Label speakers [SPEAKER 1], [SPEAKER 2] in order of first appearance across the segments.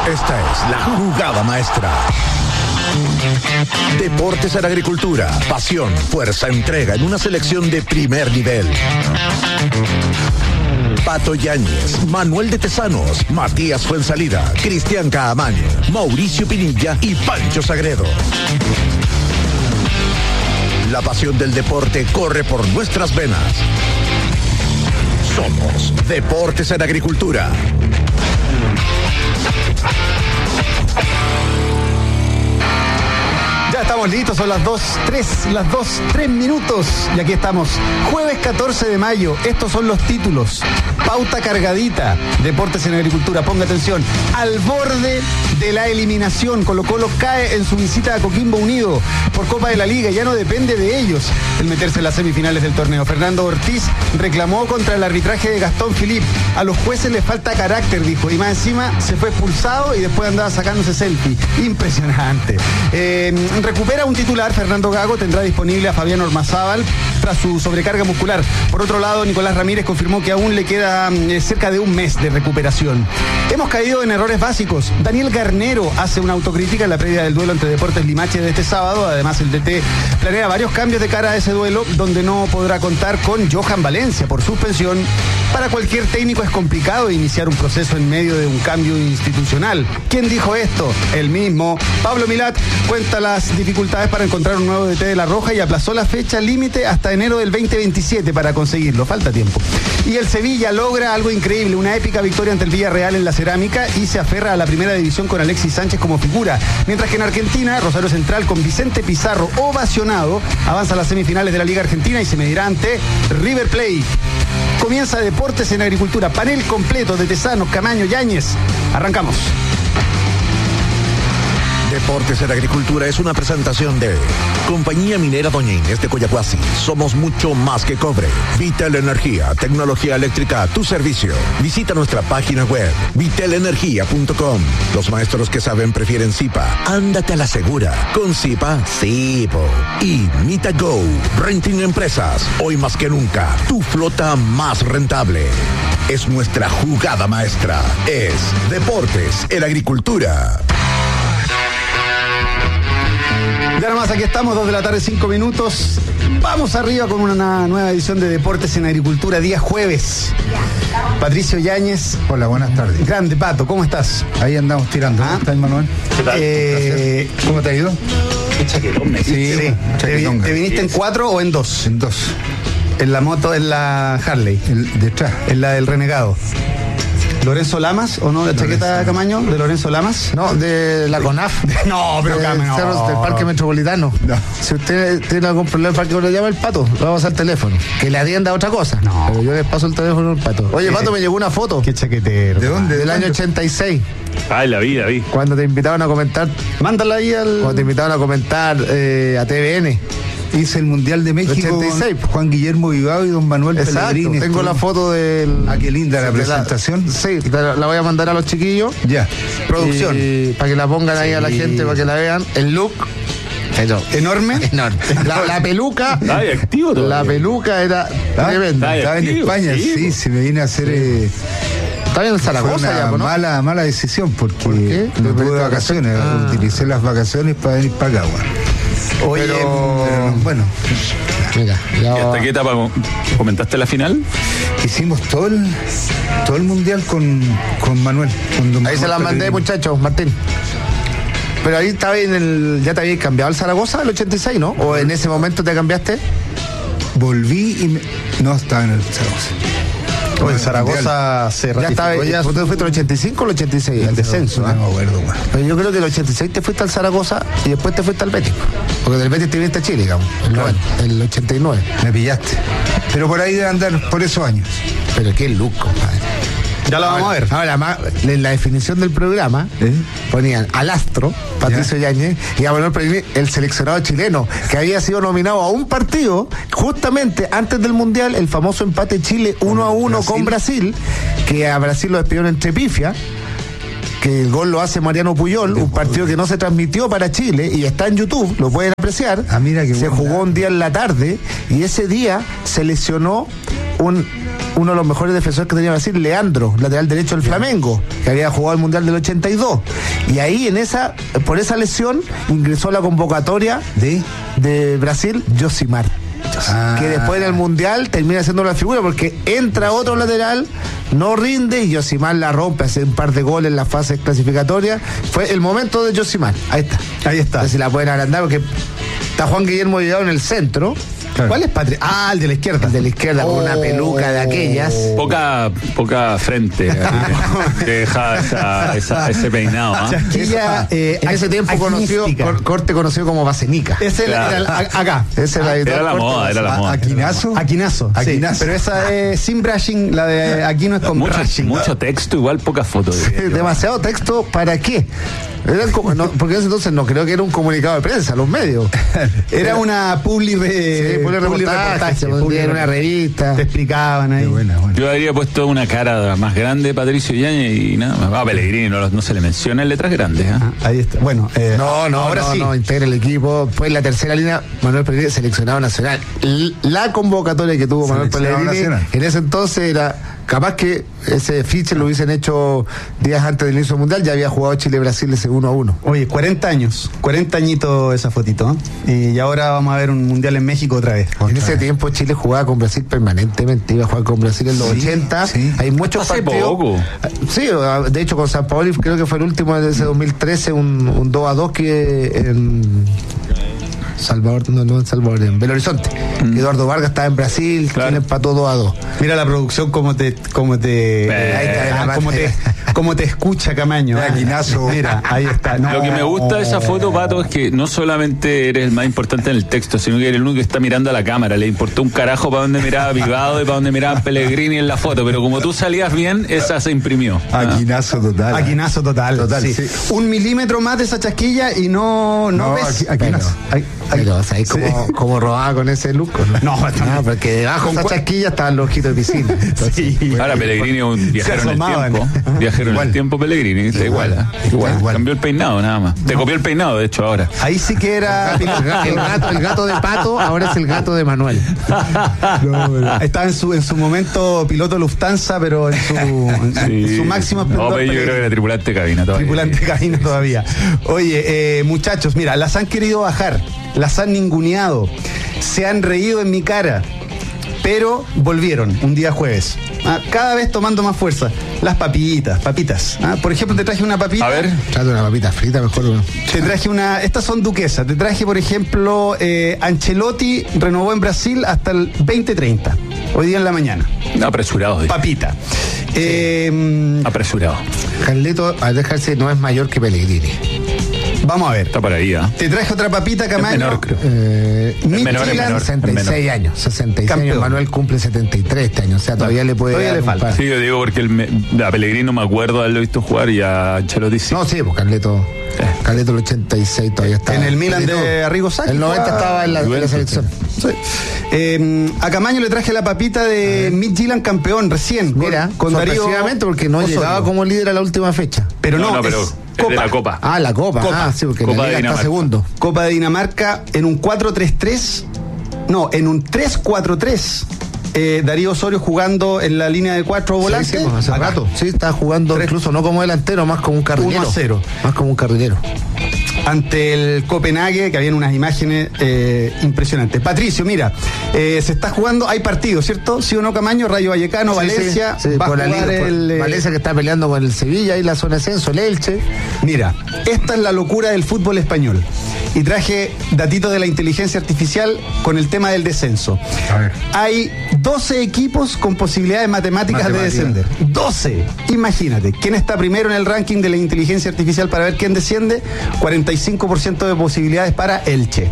[SPEAKER 1] Esta es la jugada maestra. Deportes en Agricultura, pasión, fuerza, entrega en una selección de primer nivel. Pato Yáñez, Manuel de Tesanos, Matías Fuensalida, Cristian Caamaño, Mauricio Pinilla y Pancho Sagredo. La pasión del deporte corre por nuestras venas. Somos Deportes en Agricultura.
[SPEAKER 2] Ya estamos listos, son las 2:03 minutos y aquí estamos, jueves 14 de mayo, estos son los títulos, pauta cargadita, Deportes en Agricultura, ponga atención, al borde de la eliminación, Colo-Colo cae en su visita a Coquimbo Unido por Copa de la Liga, ya no depende de ellos el meterse en las semifinales del torneo. Fernando Ortiz reclamó contra el arbitraje de Gastón Philipp, a los jueces les falta carácter, dijo, y más encima se fue expulsado y después andaba sacándose selfie, impresionante. Recupera un titular, Fernando Gago tendrá disponible a Fabián Ormazábal tras su sobrecarga muscular. Por otro lado, Nicolás Ramírez confirmó que aún le queda cerca de un mes de recuperación. Hemos caído en errores básicos. Daniel Garnero hace una autocrítica en la previa del duelo entre Deportes Limache de este sábado. Además, el DT planea varios cambios de cara a ese duelo, donde no podrá contar con Johan Valencia por suspensión. Para cualquier técnico es complicado iniciar un proceso en medio de un cambio institucional. ¿Quién dijo esto? El mismo. Pablo Milat cuenta las dificultades para encontrar un nuevo DT de La Roja y aplazó la fecha límite hasta enero del 2027 para conseguirlo. Falta tiempo. Y el Sevilla logra algo increíble, una épica victoria ante el Villarreal en la Cerámica y se aferra a la primera división con Alexis Sánchez como figura. Mientras que en Argentina, Rosario Central con Vicente Pizarro ovacionado avanza a las semifinales de la Liga Argentina y se medirá ante River Plate. Comienza Deportes en Agricultura, panel completo de Tesanos, Caamaño, Yáñez. Arrancamos.
[SPEAKER 1] Deportes en Agricultura es una presentación de Compañía Minera Doña Inés de Coyahuasi. Somos mucho más que cobre. Vital Energía, tecnología eléctrica a tu servicio. Visita nuestra página web, vitelenergia.com. Los maestros que saben prefieren Zipa. Ándate a la segura. Con Zipa, sí, po. Y MitaGo, Renting Empresas. Hoy más que nunca, tu flota más rentable. Es nuestra jugada maestra. Es Deportes en Agricultura.
[SPEAKER 2] Ya nomás, aquí estamos, 2 de la tarde, 5 minutos. Vamos arriba con una nueva edición de Deportes en Agricultura, día jueves. Patricio Yáñez.
[SPEAKER 3] Hola, buenas tardes.
[SPEAKER 2] Grande, Pato, ¿cómo estás?
[SPEAKER 3] Ahí andamos tirando. ¿Cómo estás, Manuel?
[SPEAKER 2] ¿Qué tal?
[SPEAKER 3] ¿Cómo te ha ido? Sí.
[SPEAKER 2] ¿Te viniste en 4 o en 2?
[SPEAKER 3] En 2.
[SPEAKER 2] En la moto, en la Harley.
[SPEAKER 3] Detrás.
[SPEAKER 2] En la del Renegado. ¿Lorenzo Lamas o no? ¿La chaqueta Caamaño de Lorenzo Lamas?
[SPEAKER 3] No, de la CONAF.
[SPEAKER 2] No, pero Caamaño.
[SPEAKER 3] Cerros del Parque Metropolitano. No. Si usted tiene algún problema para que le llame el Pato, lo vamos al teléfono. Que le atienda otra cosa.
[SPEAKER 2] No.
[SPEAKER 3] Pero yo les paso el teléfono al Pato. Oye, Pato, me llegó una foto.
[SPEAKER 2] Qué chaquetero.
[SPEAKER 3] ¿De dónde? Del año 86.
[SPEAKER 4] Ay, la vi.
[SPEAKER 3] Cuando te invitaban a comentar.
[SPEAKER 2] Mándala ahí al.
[SPEAKER 3] Cuando te invitaban a comentar a TVN.
[SPEAKER 5] Hice el Mundial de México
[SPEAKER 3] 86.
[SPEAKER 5] Con Juan Guillermo Vivado y don Manuel Pellegrini.
[SPEAKER 3] Tengo la foto del...
[SPEAKER 5] Ah, qué linda la presentación.
[SPEAKER 3] Sí, la voy a mandar a los chiquillos.
[SPEAKER 5] Ya.
[SPEAKER 2] Producción.
[SPEAKER 3] Para que la pongan ahí a la gente, para que la vean. El look...
[SPEAKER 2] ¿Enorme?
[SPEAKER 3] Enorme. La peluca...
[SPEAKER 4] Está activo todavía.
[SPEAKER 3] La peluca era tremenda.
[SPEAKER 5] Estaba en España, sí, se me vine a hacer...
[SPEAKER 3] Estaba en Zaragoza
[SPEAKER 5] fue una
[SPEAKER 3] ya, ¿no?
[SPEAKER 5] mala decisión porque
[SPEAKER 3] ¿Por qué?
[SPEAKER 5] no tuve vacaciones. Utilicé las vacaciones para venir para acá,
[SPEAKER 2] Oye,
[SPEAKER 5] pero bueno.
[SPEAKER 3] Mira,
[SPEAKER 4] ¿Y hasta qué etapa comentaste la final?
[SPEAKER 5] Hicimos todo el mundial con Manuel.
[SPEAKER 3] Ahí se las mandé, muchachos, Martín. Pero ahí estaba ya te habías cambiado el Zaragoza el 86, ¿no? ¿O en ese momento te cambiaste?
[SPEAKER 5] Volví y no estaba en el Zaragoza.
[SPEAKER 2] O en Zaragoza se ratificó
[SPEAKER 3] ya. ¿Tú te fuiste el 85 o el 86? El descenso.
[SPEAKER 5] No me acuerdo, bueno.
[SPEAKER 3] Pero yo creo que el 86 te fuiste al Zaragoza y después te fuiste al Betis. Porque del Betis te viniste a Chile, digamos. El 89.
[SPEAKER 5] Me pillaste. Pero por ahí debe andar por esos años.
[SPEAKER 3] Pero qué look, compadre.
[SPEAKER 2] Ya lo vamos a ver.
[SPEAKER 3] Ahora, en la definición del programa ponían al astro, Patricio Yáñez, y a Manuel Pellegrini, el seleccionado chileno, que había sido nominado a un partido justamente antes del Mundial, el famoso empate Chile 1-1 con Brasil, que a Brasil lo despidieron entre pifia, que el gol lo hace Mariano Puyol, un partido que no se transmitió para Chile y está en YouTube, lo pueden apreciar.
[SPEAKER 5] Mira que
[SPEAKER 3] se jugó un día en la tarde y ese día se lesionó un uno de los mejores defensores que tenía Brasil, Leandro, lateral derecho del Flamengo, que había jugado el Mundial del 82. Y ahí por esa lesión ingresó a la convocatoria de Brasil, Josimar. Que después en el Mundial termina siendo la figura porque entra otro lateral, no rinde y Josimar la rompe, hace un par de goles en las fases clasificatorias. Fue el momento de Josimar. Ahí está. Entonces, si la pueden agrandar porque está Juan Guillermo Vidal en el centro.
[SPEAKER 2] Claro. ¿Cuál es Patria? El de la izquierda.
[SPEAKER 3] El de la izquierda, con una peluca de aquellas.
[SPEAKER 4] Poca frente. Que deja ese peinado.
[SPEAKER 2] Chasquilla,
[SPEAKER 3] en ese tiempo corte conocido como Basenica.
[SPEAKER 2] Ese era acá.
[SPEAKER 3] Ese
[SPEAKER 4] era la moda.
[SPEAKER 5] Aquinazo.
[SPEAKER 2] Sí, pero esa es sin brushing, la de Aquino es con brushing.
[SPEAKER 4] Mucho texto, igual pocas fotos.
[SPEAKER 3] Sí, demasiado texto, ¿para qué? Porque en ese entonces no creo que era un comunicado de prensa, los medios.
[SPEAKER 2] Era una publi reportaje,
[SPEAKER 3] era una revista.
[SPEAKER 2] Te explicaban ahí.
[SPEAKER 5] Buena.
[SPEAKER 4] Yo habría puesto una cara más grande de Patricio Yáñez y nada más. Pellegrini no se le menciona en letras grandes.
[SPEAKER 2] Ahí está. Bueno,
[SPEAKER 3] ahora sí. Integra el equipo. Fue en la tercera línea, Manuel Pellegrini, seleccionado nacional. La convocatoria que tuvo Manuel Pellegrini en ese entonces era. Capaz que ese fiche lo hubiesen hecho días antes del inicio del Mundial, ya había jugado Chile-Brasil ese 1-1.
[SPEAKER 2] Oye, 40 añitos esa fotito, ¿eh? Y ahora vamos a ver un Mundial en México otra vez.
[SPEAKER 3] En ese tiempo Chile jugaba con Brasil permanentemente, iba a jugar con Brasil en los 80. Sí. Hay muchos partidos.
[SPEAKER 4] Poco.
[SPEAKER 3] Sí, de hecho con San Paolo creo que fue el último de ese 2013, un 2-2 que en en Belo Horizonte. Eduardo Vargas estaba en Brasil, claro. Chile empató 2-2.
[SPEAKER 2] Mira la producción cómo te escucha, Camaño.
[SPEAKER 5] Aquinazo.
[SPEAKER 2] Mira, ahí está.
[SPEAKER 4] Lo que me gusta de esa foto, Pato, es que no solamente eres el más importante en el texto, sino que eres el único que está mirando a la cámara. Le importó un carajo para dónde miraba Vivado y para dónde miraba Pellegrini en la foto, pero como tú salías bien, esa se imprimió.
[SPEAKER 5] Aquinazo total.
[SPEAKER 2] Sí. 1 milímetro más de esa chasquilla y no ves.
[SPEAKER 5] Aquinazo.
[SPEAKER 3] Pero, o sea, como robaba con ese look. No, porque debajo de esa chasquilla estaban los ojitos de piscina. Entonces,
[SPEAKER 4] sí. Ahora Pellegrini es un viajero en el tiempo. Viajero en el tiempo Pellegrini, está igual. Cambió el peinado nada más. Te copió el peinado, de hecho, ahora.
[SPEAKER 2] Ahí sí que era
[SPEAKER 3] el gato de Pato, ahora es el gato de Manuel.
[SPEAKER 2] Estaba en su momento piloto Lufthansa, pero en su máximo esplendor.
[SPEAKER 4] No, pero yo creo que era tripulante de cabina
[SPEAKER 2] todavía. Oye, muchachos, mira, las han querido bajar, las han ninguneado, se han reído en mi cara, pero volvieron un día jueves. Cada vez tomando más fuerza. Las papitas. Por ejemplo, te traje una papita.
[SPEAKER 4] A ver.
[SPEAKER 3] Trae una papita frita mejor.
[SPEAKER 2] Te traje estas son duquesas. Te traje, por ejemplo, Ancelotti renovó en Brasil hasta el 2030. Hoy día en la mañana.
[SPEAKER 4] Apresurado.
[SPEAKER 2] Papita.
[SPEAKER 4] Apresurado.
[SPEAKER 3] Carleto, al dejarse, no es mayor que Pellegrini.
[SPEAKER 2] Vamos a ver.
[SPEAKER 4] Está por ahí,
[SPEAKER 2] Te traje otra papita, Camaño.
[SPEAKER 4] Es menor, creo.
[SPEAKER 3] menor. 66 años. 66 años. Manuel cumple 73 este año. O sea, todavía le
[SPEAKER 2] falta.
[SPEAKER 4] Sí, yo digo porque a Pellegrini no me acuerdo haberlo visto jugar y a Ancelotti sí.
[SPEAKER 3] No, sí, pues Carleto el 86 todavía está.
[SPEAKER 2] En el Milan de Arrigo Sacchi.
[SPEAKER 3] El 90 estaba en la selección.
[SPEAKER 2] Sí. A Camaño le traje la papita de Midtjylland campeón recién.
[SPEAKER 3] Mira,
[SPEAKER 2] con Darío,
[SPEAKER 3] porque no llegaba como líder a la última fecha.
[SPEAKER 2] Pero
[SPEAKER 4] es de la Copa.
[SPEAKER 3] La Copa. Sí, porque
[SPEAKER 4] Copa
[SPEAKER 3] la Liga está segundo.
[SPEAKER 2] Copa de Dinamarca en un 4-3-3. No, en un 3-4-3. Darío Osorio jugando en la línea de 4 volantes.
[SPEAKER 3] Sí, hace rato. Sí, está jugando incluso no como delantero, más como un carrilero.
[SPEAKER 2] 1-0.
[SPEAKER 3] Más como un carrilero.
[SPEAKER 2] Ante el Copenhague, que habían unas imágenes impresionantes. Patricio, mira, se está jugando, hay partidos, ¿cierto? ¿Sí o no, Camaño? Rayo Vallecano, Valencia, va a jugar
[SPEAKER 3] Valencia que está peleando con el Sevilla y la zona de ascenso, el Elche.
[SPEAKER 2] Mira, esta es la locura del fútbol español. Y traje datitos de la inteligencia artificial con el tema del descenso.
[SPEAKER 5] A ver.
[SPEAKER 2] Hay 12 equipos con posibilidades matemáticas de descender. 12. Imagínate, ¿quién está primero en el ranking de la inteligencia artificial para ver quién desciende? 45% de posibilidades para Elche.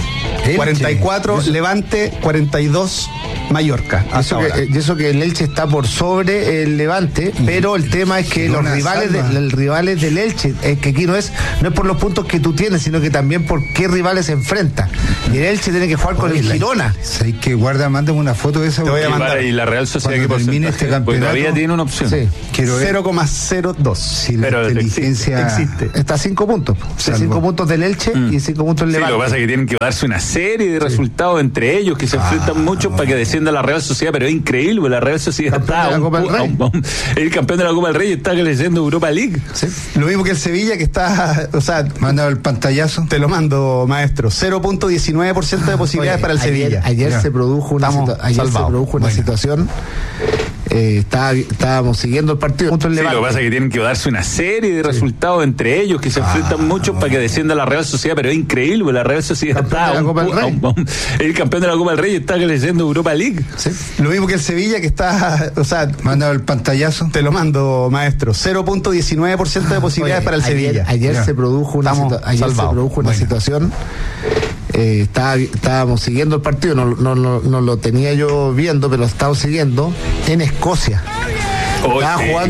[SPEAKER 2] 44 Levante, 42 Mallorca.
[SPEAKER 3] Y eso que el Elche está por sobre el Levante, pero el tema es que los rivales del Elche, que aquí no es por los puntos que tú tienes, sino que también por qué rivales se enfrenta. Y el Elche tiene que jugar con el Girona.
[SPEAKER 5] Hay que mándame una foto de esa.
[SPEAKER 2] Te voy a mandar.
[SPEAKER 4] Y la Real Sociedad que
[SPEAKER 5] termine este campeonato,
[SPEAKER 4] todavía tiene una opción.
[SPEAKER 3] Sí.
[SPEAKER 2] 0,02.
[SPEAKER 5] Si la inteligencia
[SPEAKER 2] existe.
[SPEAKER 3] Está a 5 puntos. 5 puntos del Elche y 5 puntos del Levante.
[SPEAKER 4] Lo que pasa es que tienen que darse una serie de resultados entre ellos que se enfrentan mucho para que desciendan descienda la Real Sociedad, pero es increíble, porque la Real Sociedad
[SPEAKER 3] Campeón de la Copa del Rey.
[SPEAKER 4] el campeón de la Copa del Rey está leyendo Europa League.
[SPEAKER 3] Sí.
[SPEAKER 2] Lo mismo que el Sevilla, que está, o sea,
[SPEAKER 5] Manda el pantallazo.
[SPEAKER 2] te lo mando, maestro. 0.19% de posibilidades
[SPEAKER 3] Oye,
[SPEAKER 2] para el Sevilla.
[SPEAKER 3] Ayer
[SPEAKER 5] Ya.
[SPEAKER 3] se produjo una,
[SPEAKER 2] Estamos salvados.
[SPEAKER 3] situación. Estábamos siguiendo el partido.
[SPEAKER 4] Sí, lo que pasa es que tienen que darse una serie de resultados entre ellos que se enfrentan mucho para que descienda la Real Sociedad, pero es increíble, porque la Real Sociedad
[SPEAKER 3] Campeón
[SPEAKER 4] está
[SPEAKER 3] de la Copa del Rey.
[SPEAKER 4] el campeón de la Copa del Rey está leyendo Europa League.
[SPEAKER 3] Sí.
[SPEAKER 2] Lo mismo que el Sevilla, que está, o sea,
[SPEAKER 5] Manda el pantallazo.
[SPEAKER 2] te lo mando, maestro. 0.19% de posibilidades para el Sevilla.
[SPEAKER 3] Ayer
[SPEAKER 5] Ya.
[SPEAKER 3] se produjo una,
[SPEAKER 2] Estamos salvados.
[SPEAKER 3] situación. Estábamos siguiendo el partido, no lo tenía yo viendo, pero lo estaba siguiendo en Escocia. Estaba jugando